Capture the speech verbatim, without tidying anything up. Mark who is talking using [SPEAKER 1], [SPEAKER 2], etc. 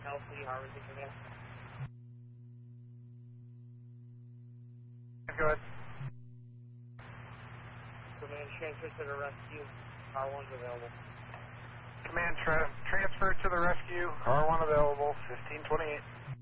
[SPEAKER 1] Elsie, Harvard, command.
[SPEAKER 2] Go ahead.
[SPEAKER 1] Command, transfer to the rescue. R one's available.
[SPEAKER 2] Command, tra transfer to the rescue. R one available, fifteen twenty-eight.